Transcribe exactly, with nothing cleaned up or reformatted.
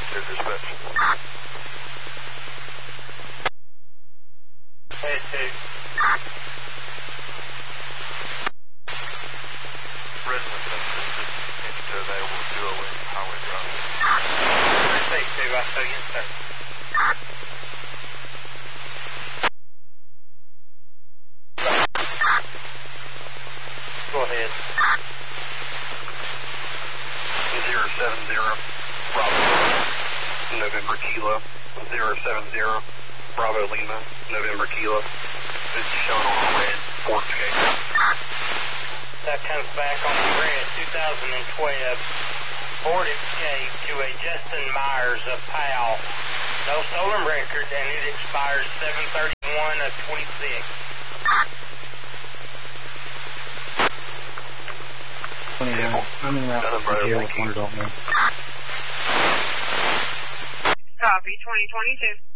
Clear dispatch. Hey, two. Resident census is continued to available two oh eight Highway Drive. Hey, two, I saw you, sir. Go ahead. zero seven zero Bravo November Kilo. zero seven zero Bravo Lima November Kilo. It's shown on the red Ford Escape. That comes back on the red two thousand twelve Ford Escape to a Justin Myers of Powell. No stolen record, and it expires seven thirty-one of twenty-six. twenty-one. I'm in route to zero, one don't know. Copy, twenty twenty-two.